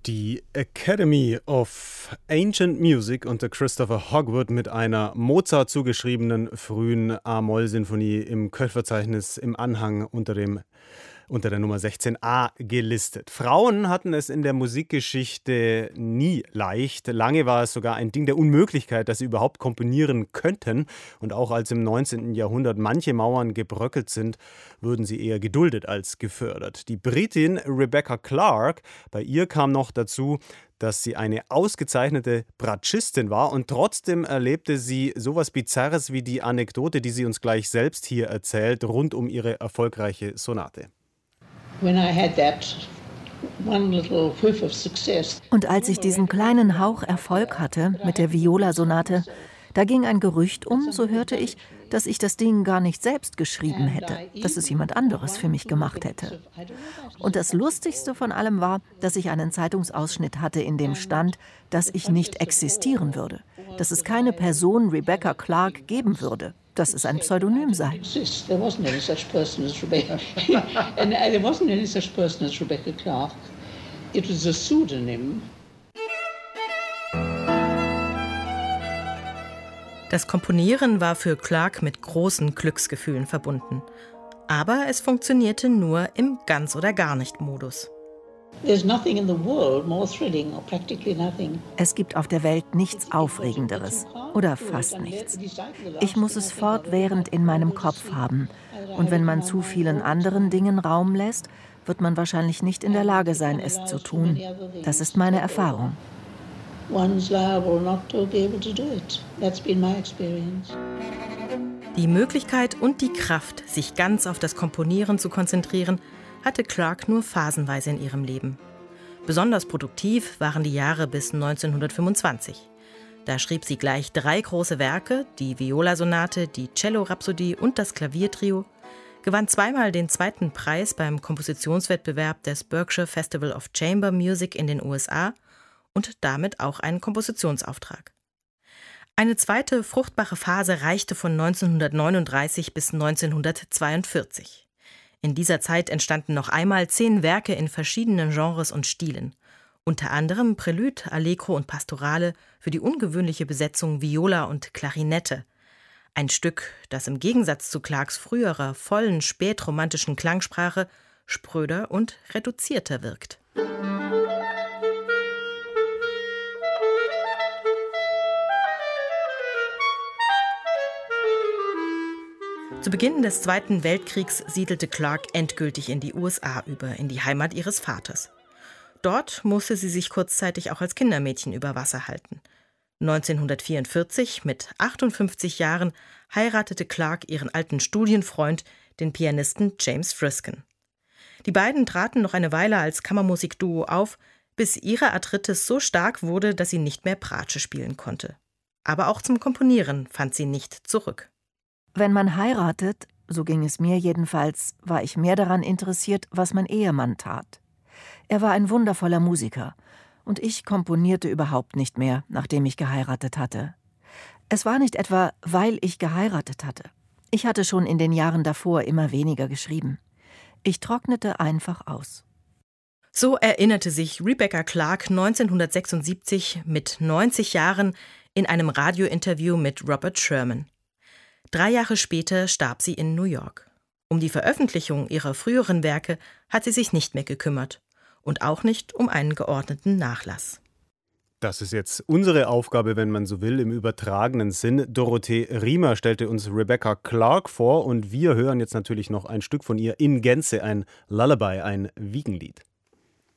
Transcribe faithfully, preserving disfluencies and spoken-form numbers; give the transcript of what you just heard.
Die Academy of Ancient Music unter Christopher Hogwood mit einer Mozart zugeschriebenen frühen A-Moll-Sinfonie im Köchverzeichnis im Anhang unter dem unter der Nummer sechzehn a gelistet. Frauen hatten es in der Musikgeschichte nie leicht. Lange war es sogar ein Ding der Unmöglichkeit, dass sie überhaupt komponieren könnten. Und auch als im neunzehnten Jahrhundert manche Mauern gebröckelt sind, wurden sie eher geduldet als gefördert. Die Britin Rebecca Clark, bei ihr kam noch dazu, dass sie eine ausgezeichnete Bratschistin war, und trotzdem erlebte sie sowas Bizarres wie die Anekdote, die sie uns gleich selbst hier erzählt, rund um ihre erfolgreiche Sonate. Und als ich diesen kleinen Hauch Erfolg hatte mit der Viola-Sonate, da ging ein Gerücht um, so hörte ich, dass ich das Ding gar nicht selbst geschrieben hätte, dass es jemand anderes für mich gemacht hätte. Und das Lustigste von allem war, dass ich einen Zeitungsausschnitt hatte, in dem stand, dass ich nicht existieren würde, dass es keine Person Rebecca Clark geben würde, dass es ein Pseudonym sei. Das Komponieren war für Clark mit großen Glücksgefühlen verbunden. Aber es funktionierte nur im Ganz-oder-gar-nicht-Modus. Es gibt auf der Welt nichts Aufregenderes oder fast nichts. Ich muss es fortwährend in meinem Kopf haben. Und wenn man zu vielen anderen Dingen Raum lässt, wird man wahrscheinlich nicht in der Lage sein, es zu tun. Das ist meine Erfahrung. Die Möglichkeit und die Kraft, sich ganz auf das Komponieren zu konzentrieren, hatte Clark nur phasenweise in ihrem Leben. Besonders produktiv waren die Jahre bis neunzehnhundertfünfundzwanzig. Da schrieb sie gleich drei große Werke, die Viola-Sonate, die Cello-Rhapsodie und das Klaviertrio, gewann zweimal den zweiten Preis beim Kompositionswettbewerb des Berkshire Festival of Chamber Music in den U S A und damit auch einen Kompositionsauftrag. Eine zweite fruchtbare Phase reichte von neunzehnhundertneununddreißig bis neunzehnhundertzweiundvierzig. In dieser Zeit entstanden noch einmal zehn Werke in verschiedenen Genres und Stilen. Unter anderem Prälude, Allegro und Pastorale für die ungewöhnliche Besetzung Viola und Klarinette. Ein Stück, das im Gegensatz zu Clarks früherer, vollen, spätromantischen Klangsprache spröder und reduzierter wirkt. Zu Beginn des Zweiten Weltkriegs siedelte Clark endgültig in die U S A über, in die Heimat ihres Vaters. Dort musste sie sich kurzzeitig auch als Kindermädchen über Wasser halten. neunzehnhundertvierundvierzig, mit achtundfünfzig Jahren, heiratete Clark ihren alten Studienfreund, den Pianisten James Frisken. Die beiden traten noch eine Weile als Kammermusikduo auf, bis ihre Arthritis so stark wurde, dass sie nicht mehr Bratsche spielen konnte. Aber auch zum Komponieren fand sie nicht zurück. Wenn man heiratet, so ging es mir jedenfalls, war ich mehr daran interessiert, was mein Ehemann tat. Er war ein wundervoller Musiker und ich komponierte überhaupt nicht mehr, nachdem ich geheiratet hatte. Es war nicht etwa, weil ich geheiratet hatte. Ich hatte schon in den Jahren davor immer weniger geschrieben. Ich trocknete einfach aus. So erinnerte sich Rebecca Clark neunzehnhundertsechsundsiebzig mit neunzig Jahren in einem Radiointerview mit Robert Sherman. Drei Jahre später starb sie in New York. Um die Veröffentlichung ihrer früheren Werke hat sie sich nicht mehr gekümmert und auch nicht um einen geordneten Nachlass. Das ist jetzt unsere Aufgabe, wenn man so will, im übertragenen Sinn. Dorothee Riemer stellte uns Rebecca Clark vor und wir hören jetzt natürlich noch ein Stück von ihr in Gänze, ein Lullaby, ein Wiegenlied.